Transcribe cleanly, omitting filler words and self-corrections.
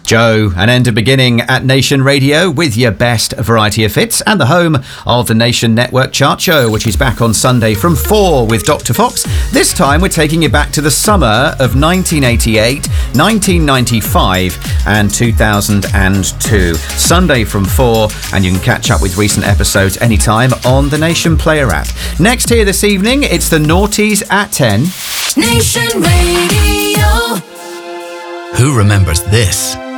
Joe, an end of beginning at Nation Radio with your best variety of hits and the home of the Nation Network Chart Show, which is back on Sunday from 4 with Dr. Fox. This time we're taking you back to the summer of 1988, 1995 and 2002. Sunday from 4, and you can catch up with recent episodes anytime on the Nation Player app. Next here this evening, it's the Naughties at 10. Nation Radio. Who remembers this?